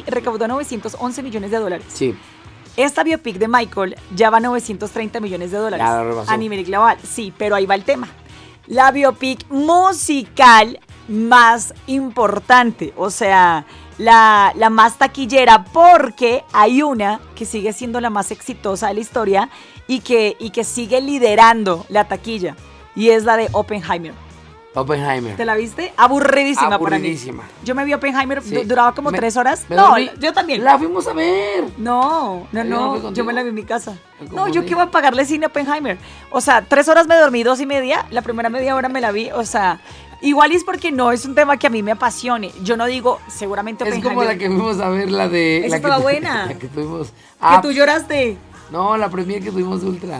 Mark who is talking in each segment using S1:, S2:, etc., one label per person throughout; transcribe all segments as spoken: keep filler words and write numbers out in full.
S1: recaudó novecientos once millones de dólares.
S2: Sí.
S1: Esta biopic de Michael ya va a novecientos treinta millones de dólares
S2: Ya lo rebasó.
S1: a nivel global. Sí, pero ahí va el tema. La biopic musical más importante, o sea, la, la más taquillera, porque hay una que sigue siendo la más exitosa de la historia y que, y que sigue liderando la taquilla, y es la de Oppenheimer.
S2: Oppenheimer.
S1: ¿Te la viste? Aburridísima,
S2: Aburridísima.
S1: para mí. Yo me vi Oppenheimer,
S2: Sí.
S1: du- duraba como
S2: Me-
S1: tres horas.
S2: me
S1: No,
S2: dormí.
S1: yo también.
S2: La fuimos a ver.
S1: No, no,
S2: Yo no fui
S1: no,
S2: contigo.
S1: yo me la vi en mi casa.
S2: Me
S1: No,
S2: confundí.
S1: yo qué iba a pagarle cine a Oppenheimer. O sea, tres horas me dormí, dos y media, la primera media hora me la vi, o sea, igual es porque no es un tema que a mí me apasione. Yo no digo, seguramente
S2: Es
S1: Oppenheimer.
S2: como la que fuimos a ver, la de...
S1: Esa
S2: la
S1: estaba
S2: que,
S1: buena.
S2: La que tuvimos...
S1: Que
S2: Ah,
S1: tú lloraste.
S2: no, la premier que tuvimos de Ultra.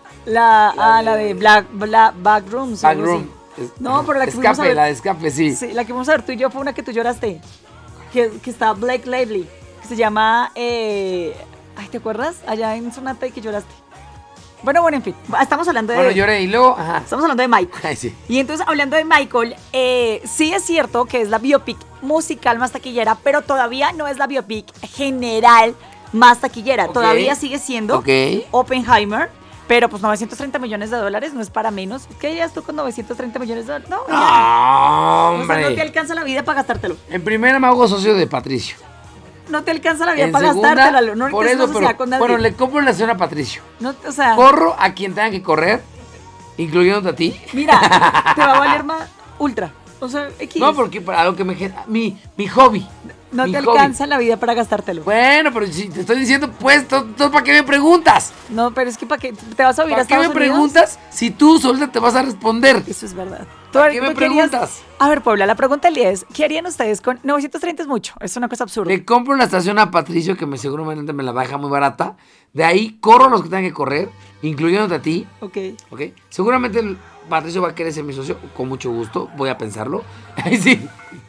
S1: La,
S2: La
S1: ah, la
S2: de-
S1: de Black, Black Backrooms. algo así.
S2: Backroom. Es-
S1: No, pero la que fuimos a
S2: Escape,
S1: ver-
S2: la de escape, sí.
S1: Sí, la que vamos a ver tú y yo fue una que tú lloraste. Que, que está Blake Lively. Que se llama. Eh, ay, ¿te acuerdas? Allá en Sonata y que lloraste. Bueno, bueno, en fin. Estamos hablando de.
S2: Bueno, lloré y luego... Ajá.
S1: Estamos hablando de Michael.
S2: Ay, sí.
S1: Y entonces, hablando de Michael, eh, sí es cierto que es la biopic musical más taquillera, pero todavía no es la biopic general más taquillera.
S2: Ok.
S1: Todavía sigue siendo
S2: Ok.
S1: Oppenheimer, pero pues novecientos treinta millones de dólares no es para menos. ¿Qué ya tú con novecientos treinta millones de dólares? No, ya.
S2: No,
S1: O sea, no te
S2: hombre.
S1: alcanza la vida para gastártelo.
S2: En primera me hago socio de Patricio.
S1: No te alcanza la vida
S2: En
S1: para
S2: segunda,
S1: gastártelo. No
S2: por
S1: necesitas
S2: eso,
S1: una sociedad
S2: pero,
S1: con nadie.
S2: bueno, le compro la acción a Patricio.
S1: No, o sea,
S2: Corro a quien tenga que correr, incluyéndote a ti.
S1: mira, te va a valer más ultra. O sea, X.
S2: No, porque para algo que me... gen- Mi, mi hobby.
S1: no
S2: mi
S1: te
S2: hobby.
S1: alcanza la vida para gastártelo.
S2: Bueno, pero si te estoy diciendo, pues, ¿tú, tú para qué me preguntas?
S1: No, pero es que para qué te vas a vivir a
S2: ¿Para qué me
S1: Estados Unidos.
S2: preguntas si tú solita te vas a responder?
S1: Eso es verdad.
S2: ¿Para
S1: Tú-
S2: qué me
S1: tú querías-
S2: preguntas?
S1: A ver, Puebla, la pregunta del día es, ¿qué harían ustedes con novecientos treinta? Es mucho, es una cosa absurda.
S2: Le compro la estación a Patricio, que me seguramente me la baja muy barata. De ahí corro los que tengan que correr, incluyéndote a ti.
S1: Ok.
S2: ¿Ok? Seguramente el Patricio va a querer ser mi socio, con mucho gusto, voy a pensarlo. Ahí sí.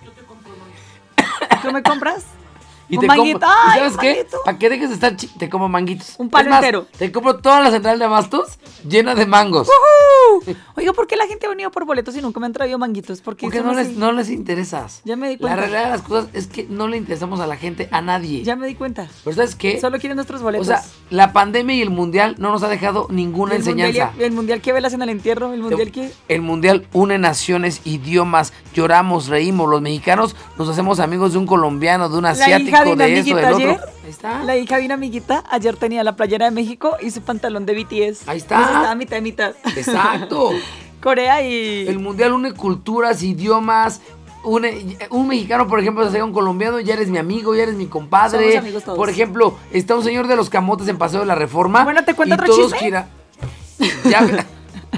S1: ¿Tú me compras?
S2: Y
S1: Un
S2: te
S1: manguito.
S2: compro- ¿y
S1: Ay,
S2: ¿Sabes
S1: un
S2: qué?
S1: manguito.
S2: Para que dejes de estar, chi- te como manguitos.
S1: Un palo
S2: Es más,
S1: entero.
S2: Te compro toda la central de abastos llena de mangos.
S1: ¡Uhú! Oiga, ¿por qué la gente ha venido por boletos y nunca me han traído manguitos? Porque
S2: Porque
S1: son
S2: no les,
S1: así.
S2: no les interesas.
S1: Ya me di
S2: La
S1: cuenta.
S2: realidad de las cosas es que no le interesamos a la gente, a nadie.
S1: Ya me di cuenta.
S2: Pero ¿sabes qué?
S1: Solo quieren nuestros
S2: O
S1: boletos.
S2: sea, la pandemia y el mundial no nos ha dejado ninguna
S1: el mundial,
S2: enseñanza.
S1: el mundial que velas en el entierro, el mundial que...
S2: El mundial une naciones, idiomas, lloramos, reímos. Los mexicanos nos hacemos amigos de un colombiano, de un
S1: La hija
S2: asiático,
S1: de una
S2: de eso,
S1: amiguita
S2: del otro.
S1: ayer,
S2: Ahí está.
S1: la hija de una amiguita, ayer tenía la playera de México y su pantalón de B T S.
S2: Ahí está.
S1: Entonces estaba mitad y mitad.
S2: Exacto.
S1: Corea y...
S2: El mundial une culturas, idiomas. Une, un mexicano, por ejemplo, se hace un colombiano, ya eres mi amigo, ya eres mi compadre.
S1: Somos amigos todos.
S2: Por ejemplo, está un señor de los camotes en Paseo de la Reforma.
S1: Bueno, ¿te cuento
S2: y
S1: otro
S2: todos
S1: chisme?
S2: gira- Ya,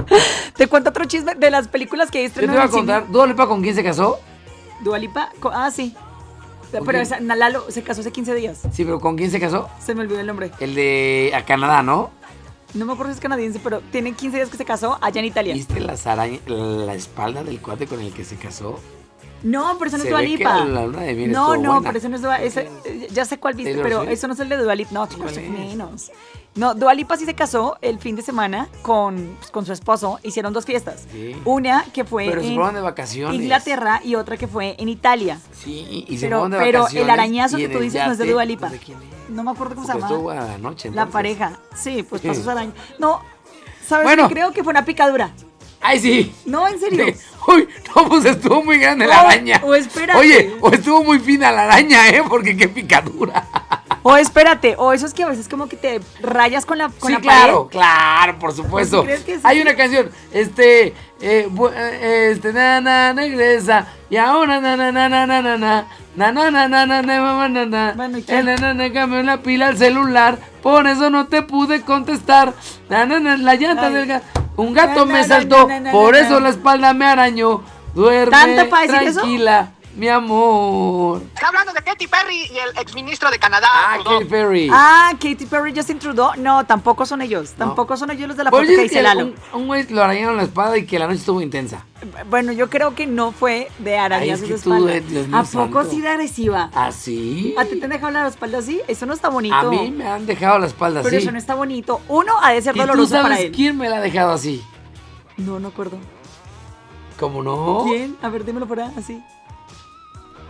S1: Te cuento otro chisme de las películas que hay
S2: yo te
S1: estrenado
S2: voy a
S1: en el cine.
S2: contar. ¿Dua Lipa con quién se casó?
S1: Dua Lipa, co- ah, sí.
S2: ¿Con
S1: Pero
S2: quién?
S1: esa, Lalo se casó hace quince días.
S2: Sí, pero ¿con quién se casó?
S1: Se me olvidó el nombre.
S2: El de a Canadá, ¿no?
S1: No me acuerdo si es canadiense, pero tiene quince días que se casó allá en Italia.
S2: ¿Viste las araña- la espalda del cuate con el que se casó?
S1: No, pero eso no
S2: Se
S1: es Dua
S2: ve que
S1: Lipa.
S2: la luna de miel
S1: No,
S2: estuvo
S1: no,
S2: buena.
S1: pero eso no es Dua ese, eh, ya sé cuál viste,
S2: ¿Taylor
S1: pero
S2: Swift?
S1: eso no es el de Dua Lipa. No, Taylor
S2: ¿Cuál
S1: Swift
S2: es?
S1: menos. No, Dua Lipa sí se casó el fin de semana con, pues, con su esposo. Hicieron dos fiestas.
S2: Sí.
S1: Una que fue
S2: Pero se
S1: en
S2: fueron de vacaciones.
S1: Inglaterra y otra que fue en Italia.
S2: Sí, y se
S1: Pero,
S2: fueron de
S1: pero
S2: vacaciones.
S1: el arañazo
S2: y
S1: que
S2: en
S1: tú
S2: el
S1: dices no es de
S2: yate,
S1: Dua Lipa.
S2: no sé quién es.
S1: No me acuerdo cómo se
S2: Porque
S1: llama.
S2: estuvo a la noche,
S1: La
S2: entonces.
S1: pareja. Sí, pues pasó
S2: Sí.
S1: su araña. No, ¿sabes
S2: Bueno.
S1: qué? Creo que fue una picadura.
S2: ¡Ay, sí!
S1: No, en serio.
S2: Uy, no, pues estuvo muy grande la
S1: O-
S2: araña.
S1: o espérate.
S2: Oye, o estuvo muy fina la araña, ¿eh? Porque qué picadura.
S1: O espérate, o eso es que a veces como que te rayas con la, con
S2: Sí,
S1: la
S2: claro,
S1: pared.
S2: claro, por supuesto.
S1: ¿Crees que sí?
S2: Hay una canción, este, eh, bu- eh, este, na, na, regresa, y ahora, na, na, na, na, na, na, na, na, na, na, na, na, na, na, na,
S1: Bueno, ¿y qué?
S2: eh, na, na, na, cambió la pila al celular, por eso no te pude contestar, na, na, na, la llanta
S1: Ay.
S2: del gato, un gato
S1: Na,
S2: me
S1: na,
S2: saltó,
S1: na, na, na,
S2: por
S1: na,
S2: eso
S1: na.
S2: la espalda me arañó, duerme
S1: ¿Tanto para decir eso?
S2: tranquila, mi amor.
S3: Está hablando de Katy Perry y el exministro de Canadá.
S2: Ah,
S3: Trudeau.
S2: Katy Perry.
S1: Ah, Katy Perry, Justin Trudeau. No, tampoco son ellos.
S2: No.
S1: Tampoco son ellos los de la
S2: Pues
S1: foto que
S2: dice
S1: dice Lalo.
S2: un, un güey lo arañaron la espada y que la noche estuvo intensa.
S1: Bueno, yo creo que no fue de arañazos
S2: Ay, es que
S1: de
S2: tú,
S1: espalda.
S2: eh, Dios mío
S1: ¿A poco
S2: santo.
S1: sí de agresiva?
S2: ¿Ah, sí?
S1: ¿A ti te han dejado la espalda así? Eso no está bonito.
S2: A mí me han dejado la espalda
S1: Pero
S2: así.
S1: eso no está bonito. Uno, ha de ser
S2: ¿Y tú
S1: doloroso para
S2: sabes
S1: él.
S2: quién me la ha dejado así?
S1: No, no acuerdo.
S2: ¿Cómo no?
S1: ¿Quién? A ver, dímelo por ahí, así.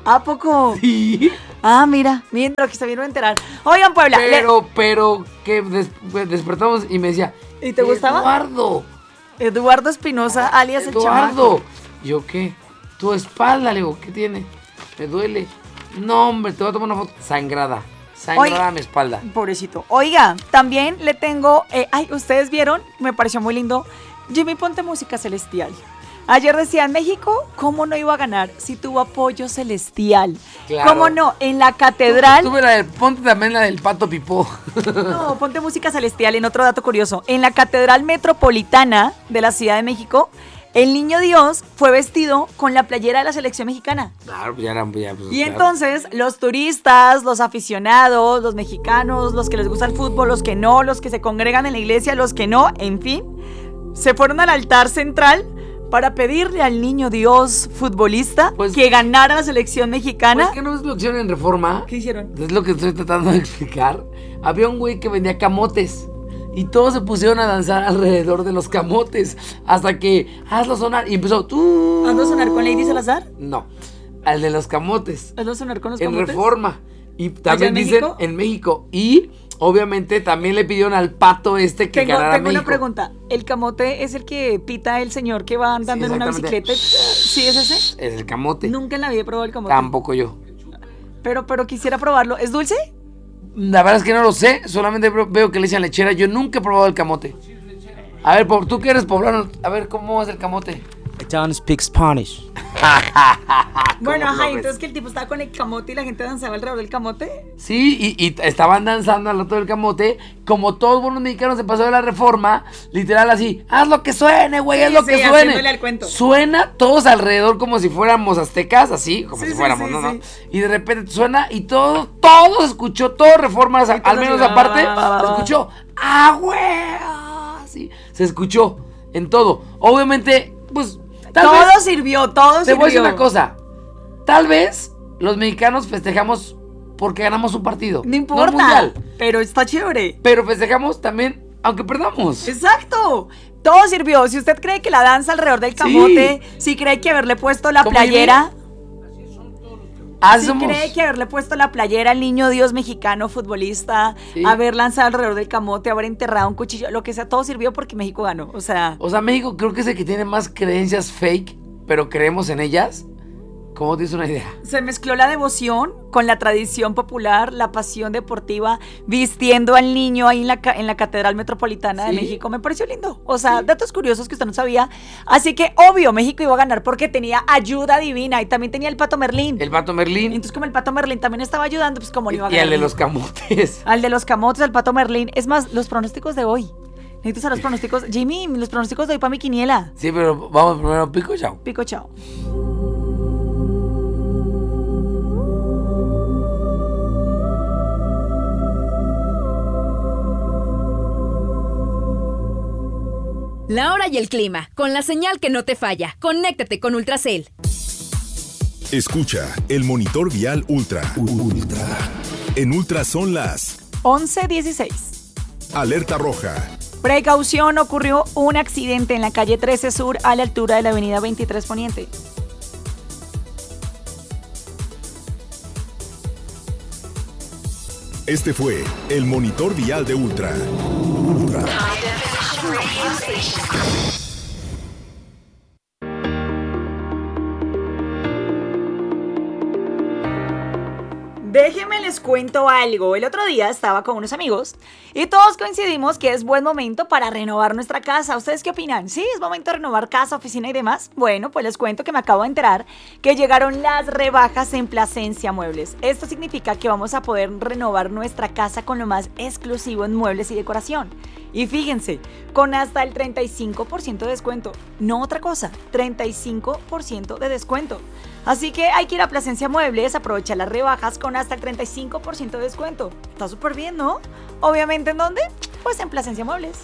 S1: ¿A poco?
S2: Sí.
S1: Ah, mira, miren lo que se vieron a enterar. Oigan, Puebla.
S2: Pero, le... pero, que des despertamos y me decía...
S1: ¿Y te gustaba?
S2: Eduardo.
S1: Eduardo Espinosa, alias
S2: Eduardo.
S1: el chamaco.
S2: ¿Yo qué? Tu espalda, le digo, ¿qué tiene? Me duele. No, hombre, te voy a tomar una foto. Sangrada. Sangrada Oiga, mi espalda.
S1: Pobrecito. Oiga, también le tengo... Eh, ay, ¿ustedes vieron? Me pareció muy lindo. Jimmy, ponte música celestial. Ayer decía en México, ¿cómo no iba a ganar si tuvo apoyo celestial? Claro. ¿Cómo no? En la catedral...
S2: Tuve la del, ponte también la del Pato Pipó.
S1: No, ponte música celestial. En otro dato curioso, en la catedral metropolitana de la Ciudad de México, el niño Dios fue vestido con la playera de la selección mexicana.
S2: Claro, pues ya eran... Ya, pues,
S1: y
S2: claro.
S1: entonces, los turistas, los aficionados, los mexicanos, los que les gusta el fútbol, los que no, los que se congregan en la iglesia, los que no, en fin, se fueron al altar central para pedirle al niño Dios futbolista pues, que ganara la selección mexicana.
S2: Pues que no es lo que hicieron en Reforma.
S1: ¿Qué hicieron?
S2: Es lo que estoy tratando de explicar. Había un güey que vendía camotes y todos se pusieron a danzar alrededor de los camotes hasta que hazlo sonar y empezó tú.
S1: ¿Hazlo sonar con Lady Salazar?
S2: No, al de los camotes.
S1: ¿Hazlo sonar con los
S2: en
S1: camotes?
S2: En Reforma. Y también
S1: en
S2: dicen
S1: México?
S2: en México. Y obviamente también le pidieron al pato este que
S1: tengo,
S2: ganara
S1: tengo
S2: México.
S1: Una pregunta. ¿El camote es el que pita el señor que va andando sí, en una bicicleta? ¿Sí es ese?
S2: Es el camote.
S1: Nunca en la vida he probado el camote.
S2: Tampoco yo.
S1: Pero, pero quisiera probarlo. ¿Es dulce?
S2: La verdad es que no lo sé. Solamente veo que le echan lechera. Yo nunca he probado el camote. A ver, tú que eres poblano, a ver, ¿cómo es el camote?
S4: I don't speak Spanish.
S1: Bueno, ajá, entonces que el tipo estaba con el camote y la gente danzaba alrededor del camote.
S2: Sí, y, y estaban danzando al rato del camote. Como todos buenos mexicanos se pasó de la Reforma, literal así, haz lo que suene, güey, sí, haz lo sí, que suene. Al cuento. Suena todos alrededor como si fuéramos aztecas, así, como sí, si fuéramos, sí, ¿no? Sí. ¿no? Y de repente suena y todo, todo se escuchó, todo Reforma, sí, al menos la parte, se escuchó, ¡ah, güey! Así, se escuchó en todo. Obviamente, pues...
S1: Tal todo vez, sirvió, todo
S2: te
S1: sirvió.
S2: Te voy a decir una cosa. Tal vez los mexicanos festejamos porque ganamos un partido.
S1: No importa. No mundial, pero está chévere.
S2: Pero festejamos también aunque perdamos.
S1: Exacto. Todo sirvió. Si usted cree que la danza alrededor del camote, sí. si cree que haberle puesto la playera...
S2: Ah,
S1: si
S2: somos...
S1: cree que haberle puesto la playera al niño Dios mexicano futbolista, sí. haber lanzado alrededor del camote, haber enterrado un cuchillo, lo que sea, todo sirvió porque México ganó. O sea,
S2: o sea, México creo que es el que tiene más creencias fake, pero creemos en ellas. ¿Cómo tienes una idea?
S1: Se mezcló la devoción con la tradición popular, la pasión deportiva, vistiendo al niño ahí en la, en la Catedral Metropolitana ¿Sí? de México. Me pareció lindo. O sea, ¿Sí? datos curiosos que usted no sabía. Así que, obvio, México iba a ganar porque tenía ayuda divina y también tenía el Pato Merlín.
S2: El Pato Merlín.
S1: Entonces, como el Pato Merlín también estaba ayudando, pues como le iba a ganar.
S2: Y al de los camotes.
S1: Al de los camotes, al Pato Merlín. Es más, los pronósticos de hoy. Necesito saber los pronósticos. Jimmy, los pronósticos de hoy para mi quiniela.
S2: Sí, pero vamos primero, pico, chao.
S1: Pico, chao.
S5: La hora y el clima, con la señal que no te falla. Conéctate con Ultracel.
S6: Escucha el monitor vial Ultra. Ultra. En Ultra son las
S1: once dieciséis.
S6: Alerta roja.
S1: Precaución, ocurrió un accidente en la calle trece Sur a la altura de la avenida veintitrés Poniente.
S6: Este fue el monitor vial de Ultra. Ultra.
S1: Déjenme les cuento algo. El otro día estaba con unos amigos y todos coincidimos que es buen momento para renovar nuestra casa. ¿Ustedes qué opinan? ¿Sí? ¿Es momento de renovar casa, oficina y demás? Bueno, pues les cuento que me acabo de enterar que llegaron las rebajas en Plasencia Muebles. Esto significa que vamos a poder renovar nuestra casa con lo más exclusivo en muebles y decoración. Y fíjense, con hasta el treinta y cinco por ciento de descuento. No otra cosa, treinta y cinco por ciento de descuento. Así que hay que ir a Plasencia Muebles, aprovechar las rebajas con hasta el treinta y cinco por ciento de descuento. Está súper bien, ¿no? Obviamente, ¿en dónde? Pues en Plasencia Muebles.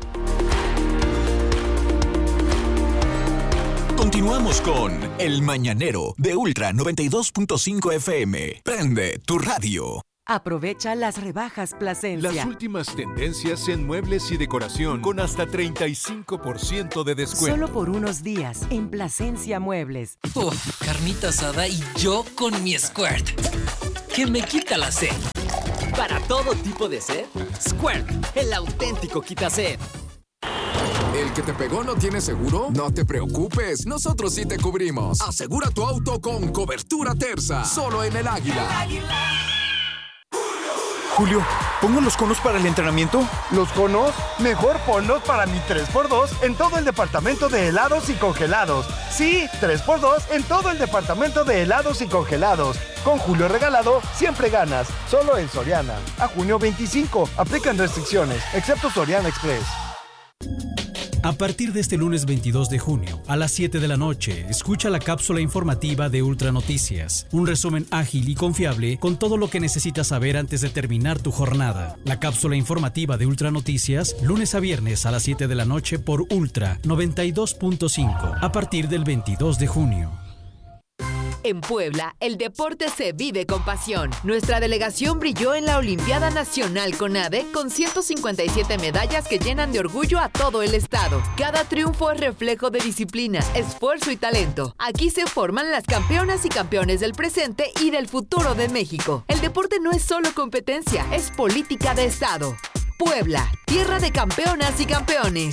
S7: Continuamos con El Mañanero de Ultra noventa y dos punto cinco F M. Prende tu radio. Aprovecha las rebajas Plasencia.
S8: Las últimas tendencias en muebles y decoración con hasta treinta y cinco por ciento de descuento.
S7: Solo por unos días en Plasencia Muebles.
S9: Uf, carnita asada y yo con mi Squirt, que me quita la sed.
S10: Para todo tipo de sed, Squirt, el auténtico quita-sed.
S11: ¿El que te pegó no tiene seguro? No te preocupes, nosotros sí te cubrimos. Asegura tu auto con cobertura Terza, solo en El Águila. El Águila.
S12: Julio, ¿pongo los conos para el entrenamiento?
S13: ¿Los conos? Mejor ponlos para mi tres por dos en todo el departamento de helados y congelados. Sí, tres por dos en todo el departamento de helados y congelados. Con Julio regalado, siempre ganas. Solo en Soriana. A junio veinticinco. Aplican restricciones, excepto Soriana Express.
S14: A partir de este lunes veintidós de junio, a las siete de la noche, escucha la cápsula informativa de Ultra Noticias. Un resumen ágil y confiable con todo lo que necesitas saber antes de terminar tu jornada. La cápsula informativa de Ultra Noticias, lunes a viernes a las siete de la noche por Ultra noventa y dos punto cinco, a partir del veintidós de junio.
S15: En Puebla, el deporte se vive con pasión. Nuestra delegación brilló en la Olimpiada Nacional CONADE con ciento cincuenta y siete medallas que llenan de orgullo a todo el estado. Cada triunfo es reflejo de disciplina, esfuerzo y talento. Aquí se forman las campeonas y campeones del presente y del futuro de México. El deporte no es solo competencia, es política de estado. Puebla, tierra de campeonas y campeones.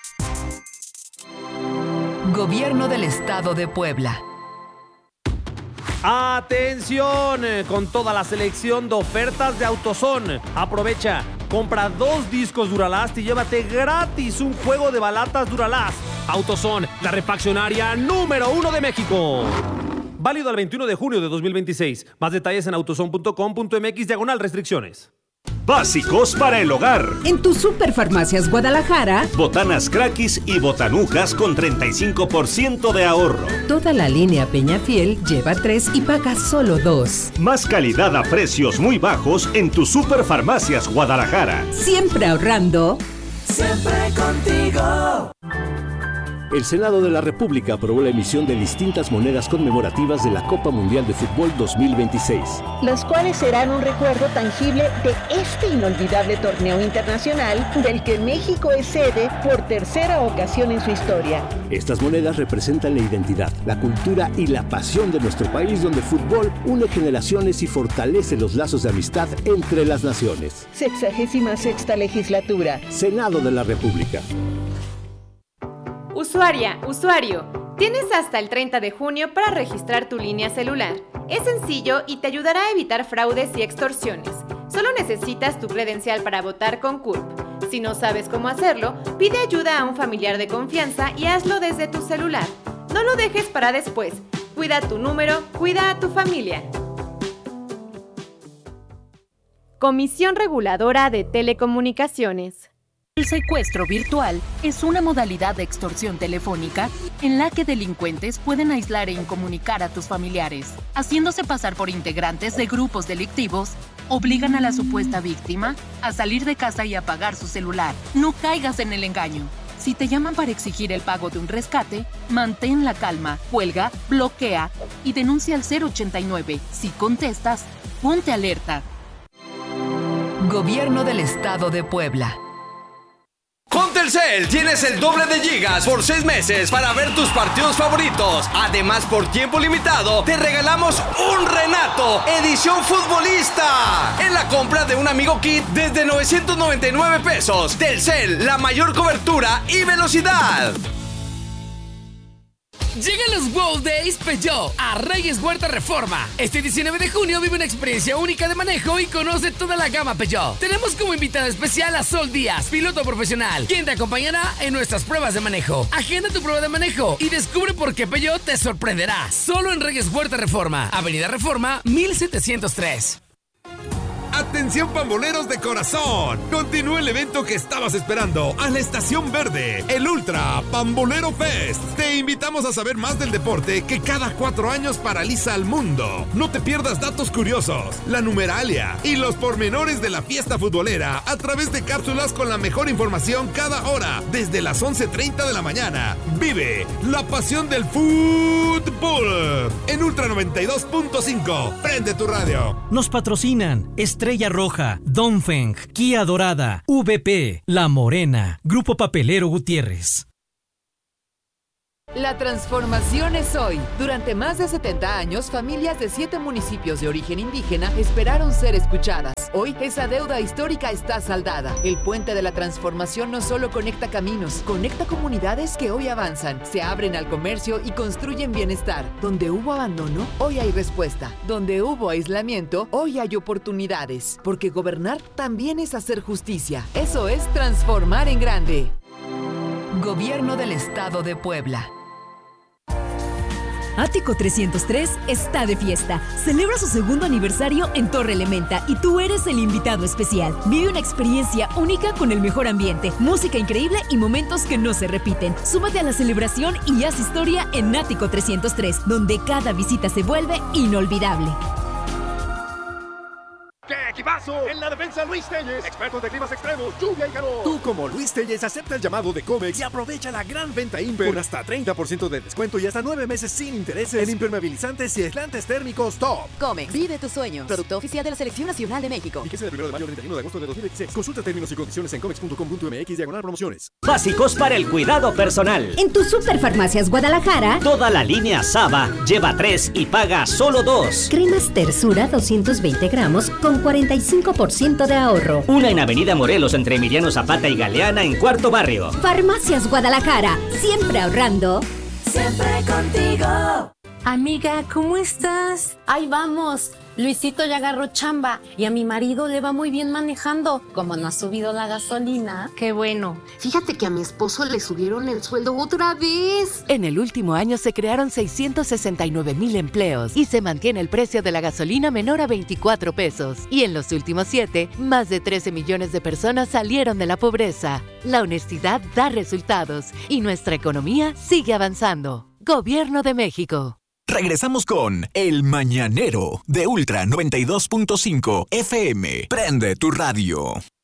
S15: Gobierno del Estado de Puebla.
S16: ¡Atención! Con toda la selección de ofertas de AutoZone. Aprovecha, compra dos discos Duralast y llévate gratis un juego de balatas Duralast. AutoZone, la refaccionaria número uno de México. Válido al veintiuno de junio de dos mil veintiséis. Más detalles en autozone punto com punto m x diagonal restricciones.
S17: Básicos para el hogar.
S18: En tu Superfarmacias Guadalajara,
S17: botanas Craquis y botanucas con treinta y cinco por ciento de ahorro.
S18: Toda la línea Peñafiel lleva tres y paga solo dos.
S17: Más calidad a precios muy bajos en tu Superfarmacias Guadalajara.
S18: Siempre ahorrando.
S19: Siempre contigo.
S20: El Senado de la República aprobó la emisión de distintas monedas conmemorativas de la Copa Mundial de Fútbol dos mil veintiséis.
S21: Las cuales serán un recuerdo tangible de este inolvidable torneo internacional del que México es sede por tercera ocasión en su historia.
S20: Estas monedas representan la identidad, la cultura y la pasión de nuestro país, donde el fútbol une generaciones y fortalece los lazos de amistad entre las naciones.
S21: Sexagésima sexta legislatura.
S20: Senado de la República.
S22: Usuaria, usuario, tienes hasta el treinta de junio para registrar tu línea celular. Es sencillo y te ayudará a evitar fraudes y extorsiones. Solo necesitas tu credencial para votar con C U R P. Si no sabes cómo hacerlo, pide ayuda a un familiar de confianza y hazlo desde tu celular. No lo dejes para después. Cuida tu número, cuida a tu familia. Comisión Reguladora de Telecomunicaciones.
S23: El secuestro virtual es una modalidad de extorsión telefónica en la que delincuentes pueden aislar e incomunicar a tus familiares, haciéndose pasar por integrantes de grupos delictivos, obligan a la supuesta víctima a salir de casa y apagar su celular. No caigas en el engaño. Si te llaman para exigir el pago de un rescate, mantén la calma, cuelga, bloquea y denuncia al cero ochenta y nueve. Si contestas, ponte alerta.
S15: Gobierno del Estado de Puebla.
S24: Con Telcel tienes el doble de gigas por seis meses para ver tus partidos favoritos. Además, por tiempo limitado, te regalamos un Renato edición futbolista en la compra de un Amigo Kit desde novecientos noventa y nueve pesos. Telcel, la mayor cobertura y velocidad.
S9: Llegan los Wow Days Peugeot a Reyes Huerta Reforma. Este diecinueve de junio vive una experiencia única de manejo y conoce toda la gama Peugeot. Tenemos como invitada especial a Sol Díaz, piloto profesional, quien te acompañará en nuestras pruebas de manejo. Agenda tu prueba de manejo y descubre por qué Peugeot te sorprenderá. Solo en Reyes Huerta Reforma, Avenida Reforma mil setecientos tres.
S24: A
S2: Atención pamboleros de corazón. Continúa el evento que estabas esperando a la Estación Verde, el Ultra Pambolero Fest. Te invitamos a saber más del deporte que cada cuatro años paraliza al mundo. No te pierdas datos curiosos, la numeralia y los pormenores de la fiesta futbolera a través de cápsulas con la mejor información cada hora, desde las once treinta de la mañana. Vive la pasión del fútbol en Ultra noventa y dos punto cinco. Prende tu radio.
S14: Nos patrocinan Estrella Roja, Dongfeng, Kia Dorada, V P, La Morena, Grupo Papelero Gutiérrez.
S15: La transformación es hoy. Durante más de setenta años, familias de siete municipios de origen indígena esperaron ser escuchadas. Hoy, esa deuda histórica está saldada. El puente de la transformación no solo conecta caminos, conecta comunidades que hoy avanzan, se abren al comercio y construyen bienestar. Donde hubo abandono, hoy hay respuesta. Donde hubo aislamiento, hoy hay oportunidades. Porque gobernar también es hacer justicia. Eso es transformar en grande. Gobierno del Estado de Puebla.
S3: Ático trescientos tres está de fiesta. Celebra su segundo aniversario en Torre Elementa y tú eres el invitado especial. Vive una experiencia única con el mejor ambiente, música increíble y momentos que no se repiten. Súmate a la celebración y haz historia en Ático trescientos tres, donde cada visita se vuelve inolvidable.
S4: ¡Qué equipazo! En la defensa, Luis Telles, expertos de climas extremos, lluvia y calor. Tú, como Luis Telles, acepta el llamado de Comex y aprovecha la gran venta Imper con hasta treinta por ciento de descuento y hasta nueve meses sin intereses en impermeabilizantes y aislantes térmicos top.
S5: Comex, vive tus sueños. Producto oficial de la Selección Nacional de México.
S4: Fíjese del primero de mayo al treinta y uno de agosto de dos mil veintiséis. Consulta términos y condiciones en comex punto com punto m x diagonal promociones.
S17: Básicos para el cuidado personal.
S25: En tus Superfarmacias Guadalajara,
S17: toda la línea Saba lleva tres y paga solo dos.
S25: Cremas Tersura doscientos veinte gramos con cuarenta y cinco por ciento de ahorro.
S17: Una en Avenida Morelos entre Emiliano Zapata y Galeana en Cuarto Barrio.
S25: Farmacias Guadalajara, siempre ahorrando.
S19: Siempre contigo.
S26: Amiga, ¿cómo estás? Ahí vamos. Luisito ya agarró chamba y a mi marido le va muy bien manejando. Como no ha subido la gasolina, qué bueno.
S27: Fíjate que a mi esposo le subieron el sueldo otra vez.
S15: En el último año se crearon seiscientos sesenta y nueve mil empleos y se mantiene el precio de la gasolina menor a veinticuatro pesos. Y en los últimos siete, más de trece millones de personas salieron de la pobreza. La honestidad da resultados y nuestra economía sigue avanzando. Gobierno de México.
S28: Regresamos con El Mañanero de Ultra noventa y dos punto cinco F M. Prende tu radio.